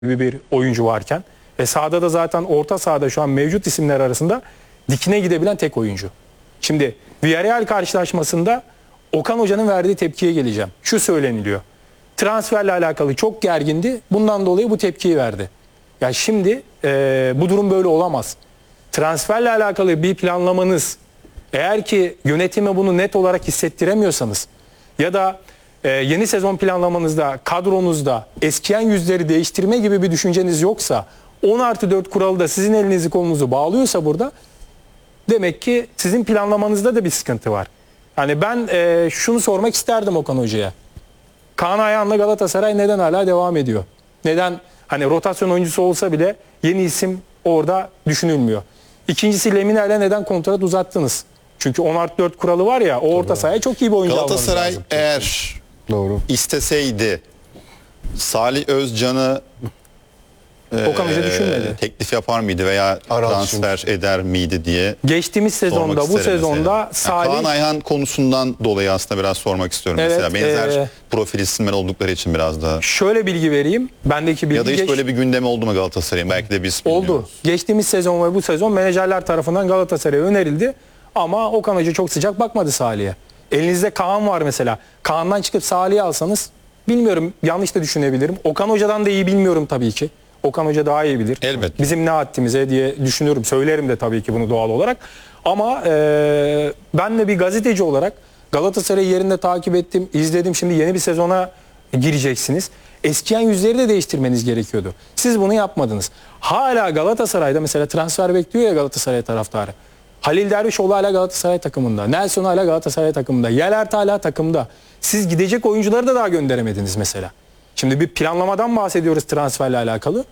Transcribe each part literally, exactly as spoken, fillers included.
gibi bir oyuncu varken ve sahada da zaten orta sahada şu an mevcut isimler arasında dikine gidebilen tek oyuncu. Şimdi Villarreal karşılaşmasında Okan Hoca'nın verdiği tepkiye geleceğim. Şu söyleniliyor. Transferle alakalı çok gergindi. Bundan dolayı bu tepkiyi verdi. Ya şimdi e, bu durum böyle olamaz. Transferle alakalı bir planlamanız, eğer ki yönetime bunu net olarak hissettiremiyorsanız ya da e, yeni sezon planlamanızda, kadronuzda eskiyen yüzleri değiştirme gibi bir düşünceniz yoksa, on artı dört kuralı da sizin elinizi kolunuzu bağlıyorsa burada, demek ki sizin planlamanızda da bir sıkıntı var. Yani ben e, şunu sormak isterdim Okan Hoca'ya. Kaan Ayhan'la Galatasaray neden hala devam ediyor? Neden hani rotasyon oyuncusu olsa bile yeni isim orada düşünülmüyor? İkincisi, Lemine'yle neden kontrat uzattınız? Çünkü on artı dört kuralı var ya, o orta sahaya çok iyi bir oyuncu almanız lazım. Galatasaray eğer Doğru. isteseydi Salih Özcan'ı Okan Hoca düşünmedi. teklif yapar mıydı veya Aral transfer çünkü. eder miydi diye Geçtiğimiz sezonda, bu sormak isterim sezonda mesela. Salih... Yani Kaan Ayhan konusundan dolayı aslında biraz sormak istiyorum. Evet, mesela benzer e... profil isimler oldukları için biraz daha. Şöyle bilgi vereyim. Bendeki bilgi Ya da hiç geç... böyle bir gündemi oldu mu Galatasaray'ın? Belki de biz bilmiyoruz. Oldu. Geçtiğimiz sezon ve bu sezon menajerler tarafından Galatasaray'a önerildi. Ama Okan Hoca çok sıcak bakmadı Salih'e. Elinizde Kaan var mesela. Kaan'dan çıkıp Salih'i alsanız, bilmiyorum, yanlış da düşünebilirim. Okan Hoca'dan da iyi bilmiyorum tabii ki. Okan Hoca daha iyi bilir. Elbette. Bizim ne haddimize diye düşünüyorum. Söylerim de tabii ki bunu doğal olarak. Ama e, ben de bir gazeteci olarak Galatasaray'ı yerinde takip ettim, izledim. Şimdi yeni bir sezona gireceksiniz. Eskiyen yüzleri de değiştirmeniz gerekiyordu. Siz bunu yapmadınız. Hala Galatasaray'da mesela transfer bekliyor ya Galatasaray taraftarı. Halil Dervişoğlu hala Galatasaray takımında. Nelson hala Galatasaray takımında. Yelert hala takımda. Siz gidecek oyuncuları da daha gönderemediniz mesela. Şimdi bir planlamadan bahsediyoruz transferle alakalı.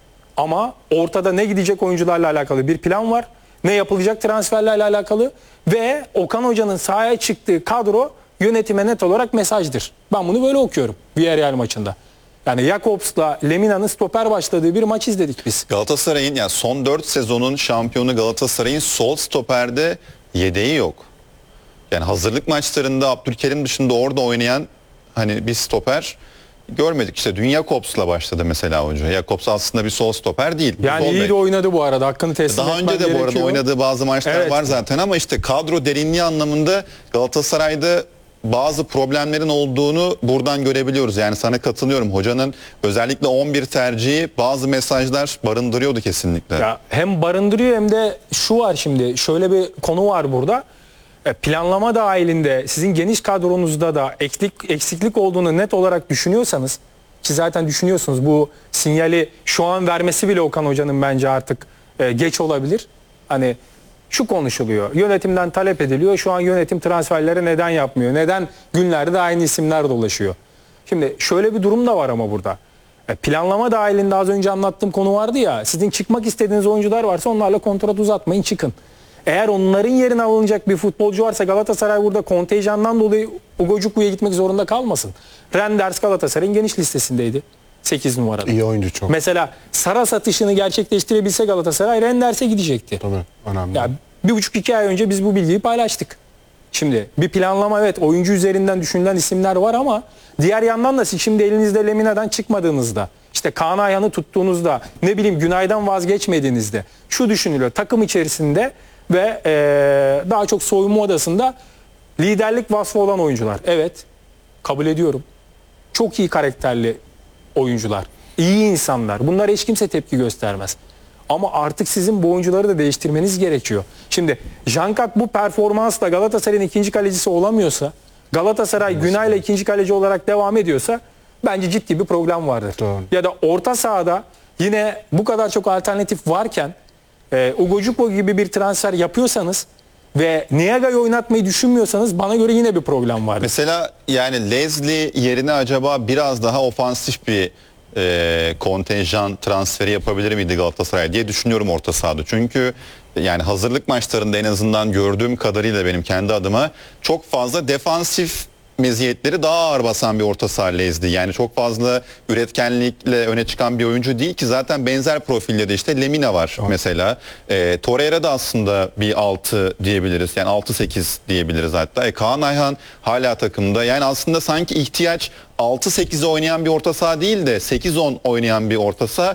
Ama ortada ne gidecek oyuncularla alakalı bir plan var, ne yapılacak transferlerle alakalı ve Okan Hoca'nın sahaya çıktığı kadro yönetime net olarak mesajdır. Ben bunu böyle okuyorum Villarreal maçında. Yani Jakobs'la Lemina'nın stoper başladığı bir maç izledik biz. Galatasaray'ın yani son dört sezonun şampiyonu Galatasaray'ın sol stoperde yedeği yok. Yani hazırlık maçlarında Abdülkerim dışında orada oynayan hani bir stoper görmedik. İşte dün Jakobs'la başladı mesela hoca. Jakobs aslında bir sol stoper değil. Yani iyi de oynadı bu arada. Hakkını teslim Daha etmem önce de bu arada gerekiyor. oynadığı bazı maçlar Evet. var zaten ama işte kadro derinliği anlamında Galatasaray'da bazı problemlerin olduğunu buradan görebiliyoruz. Yani sana katılıyorum. Hocanın özellikle on bir tercihi bazı mesajlar barındırıyordu kesinlikle. Ya hem barındırıyor hem de şu var şimdi. Şöyle bir konu var burada. E, Planlama dahilinde sizin geniş kadronuzda da eksiklik, eksiklik olduğunu net olarak düşünüyorsanız, ki zaten düşünüyorsunuz, bu sinyali şu an vermesi bile Okan Hoca'nın bence artık e, geç olabilir. Hani şu konuşuluyor. Yönetimden talep ediliyor. Şu an yönetim transferleri neden yapmıyor? Neden günlerde de aynı isimler dolaşıyor? Şimdi şöyle bir durum da var ama burada. E, planlama dahilinde az önce anlattığım konu vardı ya. Sizin çıkmak istediğiniz oyuncular varsa onlarla kontrat uzatmayın, çıkın. Eğer onların yerine alınacak bir futbolcu varsa Galatasaray burada kontenjandan dolayı Ugocuklu'ya gitmek zorunda kalmasın. Renders Galatasaray'ın geniş listesindeydi. sekiz numarada. İyi oyuncu çok. Mesela Sara satışını gerçekleştirebilse Galatasaray Renders'e gidecekti. Tabii, önemli. Ya bir buçuk iki ay önce biz bu bilgiyi paylaştık. Şimdi bir planlama, evet, oyuncu üzerinden düşünülen isimler var ama diğer yandan da siz şimdi elinizde Lemina'dan çıkmadığınızda, işte Kaan Ayhan'ı tuttuğunuzda, ne bileyim Günay'dan vazgeçmediğinizde şu düşünülüyor: takım içerisinde ve ee, daha çok soyunma odasında liderlik vasfı olan oyuncular. Evet, kabul ediyorum. Çok iyi karakterli oyuncular, iyi insanlar. Bunlara hiç kimse tepki göstermez. Ama artık sizin bu oyuncuları da değiştirmeniz gerekiyor. Şimdi Jankat bu performansla Galatasaray'ın ikinci kalecisi olamıyorsa, Galatasaray Günay'la ikinci kaleci olarak devam ediyorsa bence ciddi bir problem vardır. Doğru. Ya da orta sahada yine bu kadar çok alternatif varken e, Ugocuklu gibi bir transfer yapıyorsanız ve Niaga'yı oynatmayı düşünmüyorsanız bana göre yine bir problem vardır. Mesela yani Leslie yerine acaba biraz daha ofansif bir e, kontenjan transferi yapabilir miydi Galatasaray diye düşünüyorum orta sahada. Çünkü yani hazırlık maçlarında en azından gördüğüm kadarıyla benim kendi adıma çok fazla defansif meziyetleri daha ağır basan bir orta saha Lezdi. Yani çok fazla üretkenlikle öne çıkan bir oyuncu değil ki, zaten benzer profilde de işte Lemina var mesela. E, Torreira da aslında bir altı diyebiliriz. Yani altı sekiz diyebiliriz hatta. E, Kaan Ayhan hala takımda. Yani aslında sanki ihtiyaç altı sekize oynayan bir orta saha değil de sekiz on oynayan bir orta saha.